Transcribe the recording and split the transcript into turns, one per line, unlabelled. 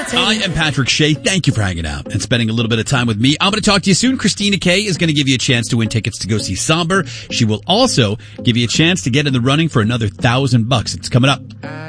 I am Patrick Shea. Thank you for hanging out and spending a little bit of time with me. I'm going to talk to you soon. Christina K is going to give you a chance to win tickets to go see Somber. She will also give you a chance to get in the running for another $1,000. It's coming up.